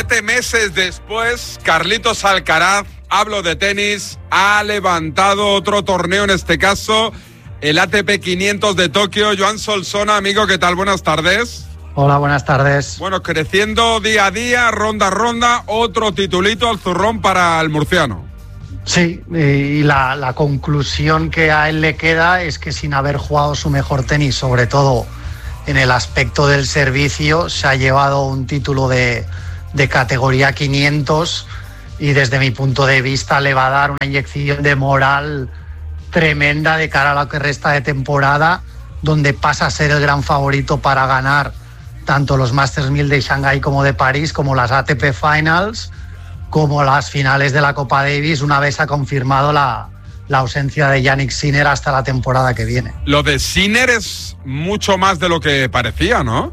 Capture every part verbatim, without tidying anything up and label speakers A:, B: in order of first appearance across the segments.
A: Siete meses después, Carlitos Alcaraz, hablo de tenis, ha levantado otro torneo, en este caso el A T P quinientos de Tokio. Joan Solsona, amigo, ¿qué tal? Buenas tardes.
B: Hola, buenas tardes.
A: Bueno, creciendo día a día, ronda a ronda, otro titulito al zurrón para el murciano.
B: Sí, y la, la conclusión que a él le queda es que sin haber jugado su mejor tenis, sobre todo en el aspecto del servicio, se ha llevado un título de, de categoría quinientos y desde mi punto de vista le va a dar una inyección de moral tremenda de cara a lo que resta de temporada, donde pasa a ser el gran favorito para ganar tanto los Masters mil de Shanghái como de París, como las A T P Finals, como las finales de la Copa Davis, una vez ha confirmado la, la ausencia de Jannik Sinner hasta la temporada que viene.
A: Lo de Sinner es mucho más de lo que parecía, ¿no?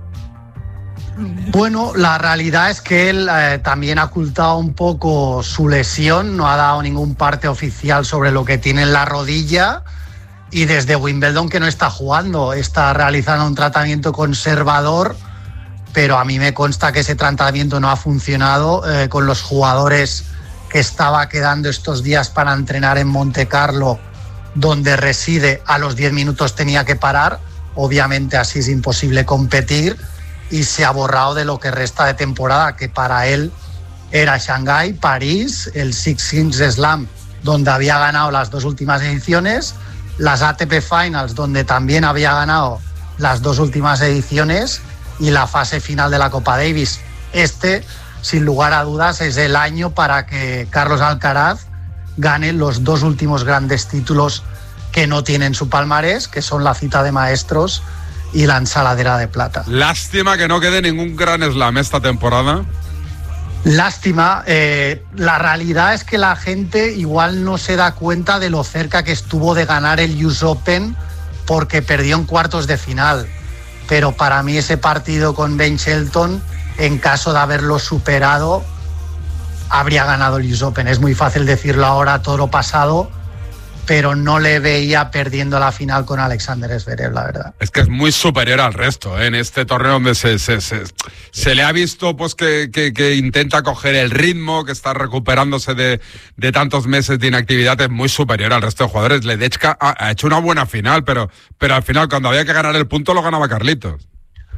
B: Bueno, la realidad es que él eh, también ha ocultado un poco su lesión, no ha dado ningún parte oficial sobre lo que tiene en la rodilla y desde Wimbledon que no está jugando, está realizando un tratamiento conservador, pero a mí me consta que ese tratamiento no ha funcionado eh, con los jugadores que estaba quedando estos días para entrenar en Monte Carlo, donde reside. A los diez minutos tenía que parar, obviamente así es imposible competir, y se ha borrado de lo que resta de temporada, que para él era Shanghái, París, el Six Kings Slam, donde había ganado las dos últimas ediciones, las A T P Finals, donde también había ganado las dos últimas ediciones, y la fase final de la Copa Davis. Este, sin lugar a dudas, es el año para que Carlos Alcaraz gane los dos últimos grandes títulos que no tiene en su palmarés, que son la cita de maestros y la ensaladera de plata.
A: Lástima que no quede ningún Grand Slam esta temporada.
B: Lástima. Eh, la realidad es que la gente igual no se da cuenta de lo cerca que estuvo de ganar el U S Open porque perdió en cuartos de final. Pero para mí ese partido con Ben Shelton, en caso de haberlo superado, habría ganado el U S Open. Es muy fácil decirlo ahora, todo lo pasado, pero no le veía perdiendo la final con Alexander Zverev, la verdad.
A: Es que es muy superior al resto, ¿eh? En este torneo donde se, se, se, se le ha visto pues que, que, que intenta coger el ritmo, que está recuperándose de, de tantos meses de inactividad, es muy superior al resto de jugadores. Ledechka ha, ha hecho una buena final, pero, pero al final cuando había que ganar el punto lo ganaba Carlitos.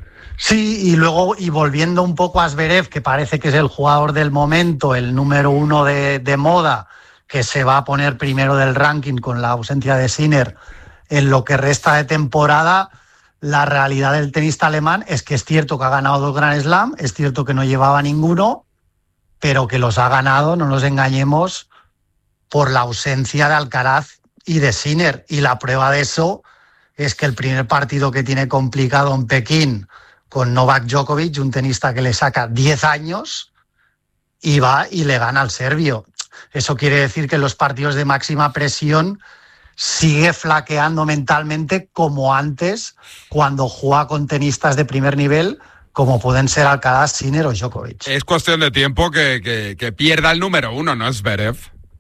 B: Sí, y luego, y volviendo un poco a Zverev, que parece que es el jugador del momento, el número uno de, de moda, que se va a poner primero del ranking con la ausencia de Sinner en lo que resta de temporada, la realidad del tenista alemán es que es cierto que ha ganado dos Grand Slam, es cierto que no llevaba ninguno, pero que los ha ganado, no nos engañemos, por la ausencia de Alcaraz y de Sinner. Y la prueba de eso es que el primer partido que tiene complicado en Pekín con Novak Djokovic, un tenista que le saca diez años, y va y le gana al serbio. Eso quiere decir que en los partidos de máxima presión sigue flaqueando mentalmente como antes, cuando juega con tenistas de primer nivel, como pueden ser Alcaraz, Sinner o Djokovic.
A: Es cuestión de tiempo que, que, que pierda el número uno, ¿no? Zverev.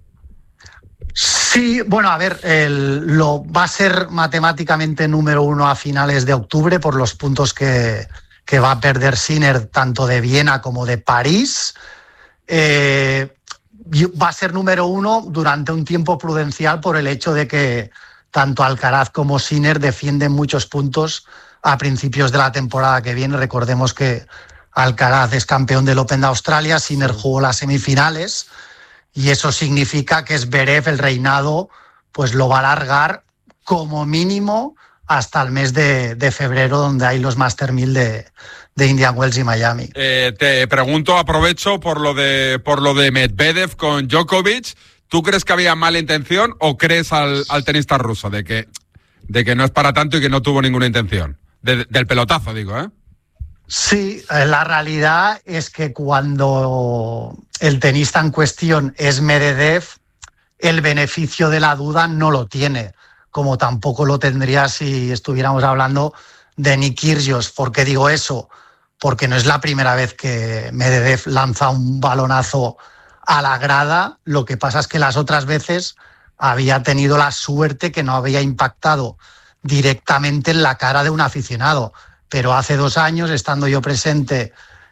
B: Sí, bueno, a ver, el, lo va a ser matemáticamente número uno a finales de octubre por los puntos que, que va a perder Sinner tanto de Viena como de París. Eh, va a ser número uno durante un tiempo prudencial por el hecho de que tanto Alcaraz como Sinner defienden muchos puntos a principios de la temporada que viene. Recordemos que Alcaraz es campeón del Open de Australia, Sinner jugó las semifinales y eso significa que Zverev, el reinado, pues lo va a alargar como mínimo hasta el mes de, de febrero, donde hay los Master mil de, de Indian Wells y Miami.
A: Eh, te pregunto, aprovecho por lo de por lo de Medvedev con Djokovic. ¿Tú crees que había mala intención o crees al, al tenista ruso de que, de que no es para tanto y que no tuvo ninguna intención? De, del pelotazo, digo, ¿eh?
B: Sí, la realidad es que cuando el tenista en cuestión es Medvedev, el beneficio de la duda no lo tiene, como tampoco lo tendría si estuviéramos hablando de Nick Kyrgios. ¿Por qué digo eso? Porque no es la primera vez que Medvedev lanza un balonazo a la grada. Lo que pasa es que las otras veces había tenido la suerte que no había impactado directamente en la cara de un aficionado. Pero hace dos años, estando yo presente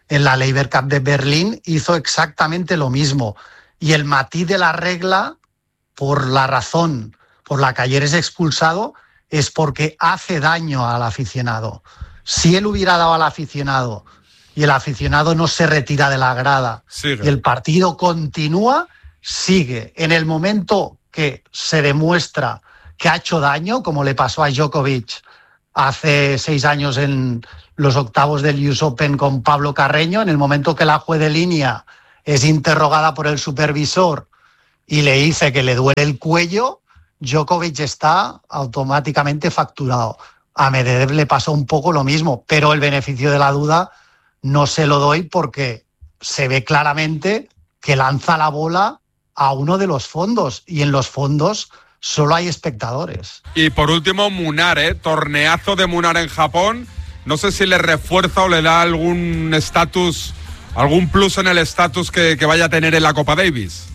B: en la Labour Cup de Berlín hizo exactamente lo mismo. Y el matiz de la regla, por la razón por la que ayer es expulsado, es porque hace daño al aficionado. Si él hubiera dado al aficionado y el aficionado no se retira de la grada, sigue, y el partido continúa, sigue. En el momento que se demuestra que ha hecho daño, como le pasó a Djokovic hace seis años en los octavos del U S Open con Pablo Carreño, en el momento que la juez de línea es interrogada por el supervisor y le dice que le duele el cuello, Djokovic está automáticamente facturado. A Medvedev le pasó un poco lo mismo, pero el beneficio de la duda no se lo doy porque se ve claramente que lanza la bola a uno de los fondos y en los fondos solo hay espectadores.
A: Y por último, Munar, ¿eh? Torneazo de Munar en Japón. No sé si le refuerza o le da algún estatus, algún plus en el estatus que, que vaya a tener en la Copa Davis.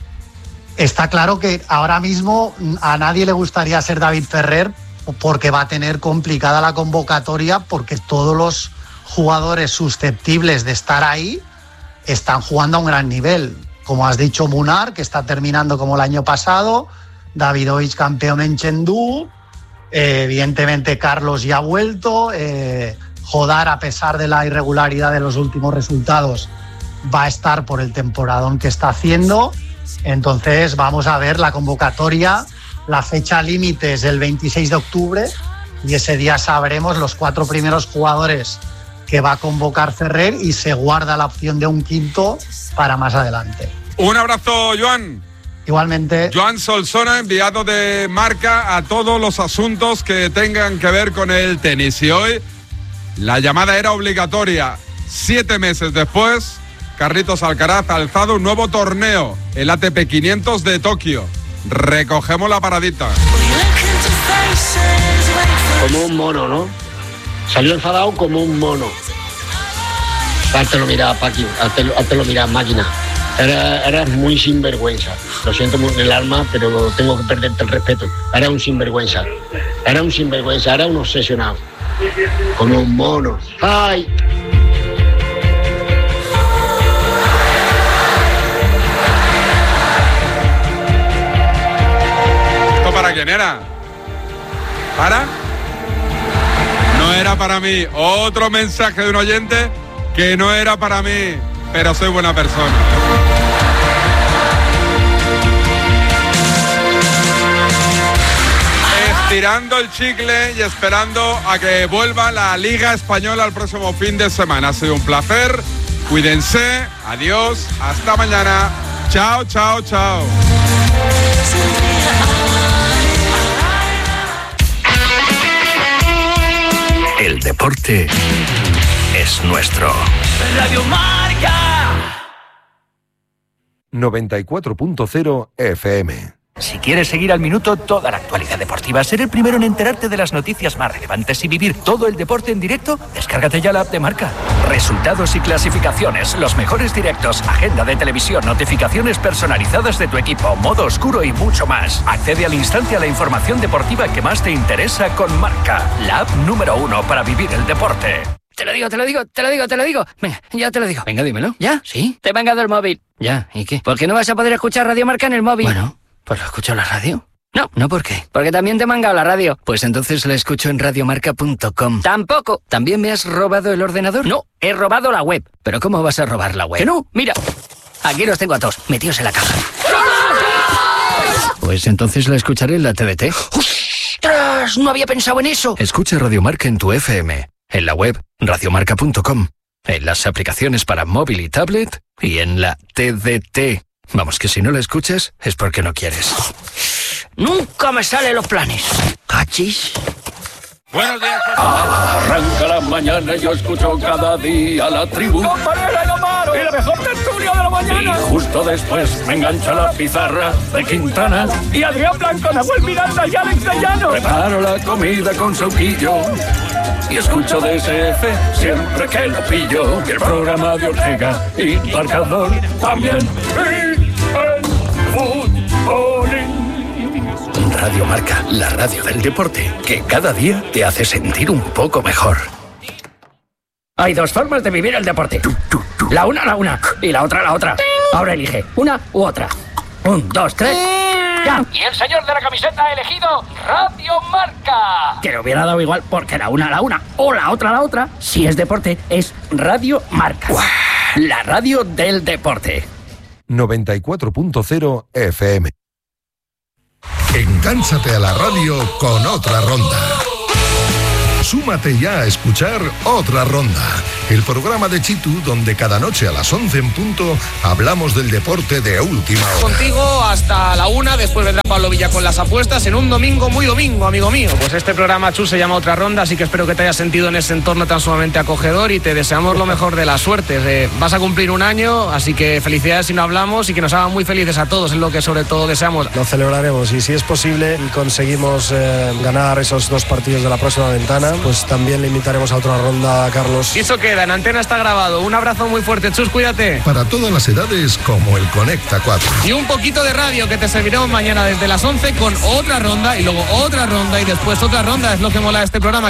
B: Está claro que ahora mismo a nadie le gustaría ser David Ferrer porque va a tener complicada la convocatoria porque todos los jugadores susceptibles de estar ahí están jugando a un gran nivel. Como has dicho, Munar, que está terminando como el año pasado, Davidovich campeón en Chengdu, eh, evidentemente Carlos ya ha vuelto, eh, Jodar, a pesar de la irregularidad de los últimos resultados, va a estar por el temporadón que está haciendo. Entonces vamos a ver la convocatoria. La fecha límite es el veintiséis de octubre y ese día sabremos los cuatro primeros jugadores que va a convocar Ferrer y se guarda la opción de un quinto para más adelante.
A: Un abrazo, Joan.
B: Igualmente.
A: Joan Solsona, enviado de Marca a todos los asuntos que tengan que ver con el tenis. Y hoy la llamada era obligatoria. Siete meses después, Carlitos Alcaraz ha alzado un nuevo torneo, el A T P quinientos de Tokio. Recogemos la paradita.
C: Como un mono, ¿no? Salió enfadado como un mono. Háztelo mirar, Paqui, háztelo, háztelo mirar, máquina. Eres, eres muy sinvergüenza. Lo siento en el alma, pero tengo que perderte el respeto. Eres un sinvergüenza. Eres un sinvergüenza, eres un obsesionado. Como un mono. ¡Ay!
A: ¿Esto para quién era? ¿Para? No era para mí. Otro mensaje de un oyente que no era para mí, pero soy buena persona. Estirando el chicle y esperando a que vuelva la Liga Española el próximo fin de semana. Ha sido un placer. Cuídense. Adiós. Hasta mañana. Chao, chao, chao.
D: El deporte es nuestro.
E: Radio Marca
D: noventa y cuatro punto cero F M.
E: Si quieres seguir al minuto toda la actualidad deportiva, ser el primero en enterarte de las noticias más relevantes y vivir todo el deporte en directo, descárgate ya la app de Marca. Resultados y clasificaciones, los mejores directos, agenda de televisión, notificaciones personalizadas de tu equipo, modo oscuro y mucho más. Accede al instante a la información deportiva que más te interesa con Marca, la app número uno para vivir el deporte.
F: Te lo digo, te lo digo, te lo digo, te lo digo. Venga, ya te lo digo. Venga, dímelo. ¿Ya? ¿Sí? Te he mangado el móvil. Ya, ¿y qué? ¿Por qué no vas a poder escuchar Radio Marca en el móvil? Bueno, pues lo escucho en la radio. No, ¿no por qué? Porque también te he mangado la radio. Pues entonces la escucho en radiomarca punto com. Tampoco. ¿También me has robado el ordenador? No, he robado la web. ¿Pero cómo vas a robar la web? Que no, mira. Aquí los tengo a todos, metidos en la caja. Pues entonces la escucharé en la T D T. ¡Ostras! No había pensado en eso.
D: Escucha Radio Marca en tu F M, en la web radiomarca punto com, en las aplicaciones para móvil y tablet y en la T D T. Vamos, que si no la escuchas es porque no quieres.
F: Nunca me salen los planes. ¿Cachis?
A: Buenos días.
G: Arranca la mañana y yo escucho cada día la tribu.
H: Con Varela y Omar, y la mejor tertulia de la mañana.
G: Y justo después me engancha la pizarra de Quintana.
H: Y Adrián Blanco, Nahuel Miranda y Alex de Llano.
G: Preparo la comida con Sauquillo y escucho D S F siempre que lo pillo. Y el programa de Ortega y Marcador también. Y el futbolín.
D: Radio Marca, la radio del deporte, que cada día te hace sentir un poco mejor.
E: Hay dos formas de vivir el deporte. La una, la una. Y la otra, la otra. Ahora elige una u otra. Un, dos, tres. ¡Ya!
H: Y el señor de la camiseta ha elegido Radio Marca.
E: Que le hubiera dado igual porque la una, la una. O la otra, la otra. Si es deporte, es Radio Marca. ¡Uah! La radio del deporte.
I: noventa y cuatro punto cero F M. Engánchate a la radio con Otra Ronda. Súmate ya a escuchar Otra Ronda, el programa de Chitu donde cada noche a las once en punto hablamos del deporte de última hora.
J: Contigo hasta la una, después vendrá Pablo Villa con las apuestas en un domingo muy domingo, amigo mío. Pues este programa, Chus, se llama Otra Ronda, así que espero que te hayas sentido en ese entorno tan sumamente acogedor y te deseamos lo mejor de las suertes. Eh, vas a cumplir un año, así que felicidades si no hablamos y que nos hagan muy felices a todos, es lo que sobre todo deseamos.
K: Lo celebraremos y si es posible y conseguimos eh, ganar esos dos partidos de la próxima ventana, pues también le invitaremos a Otra Ronda a Carlos.
J: Y eso queda, en antena está grabado. Un abrazo muy fuerte, Chus, cuídate.
I: Para todas las edades, como el Conecta cuatro.
J: Y un poquito de radio que te serviremos mañana desde las once con Otra Ronda y luego otra ronda y después otra ronda. Es lo que mola de este programa.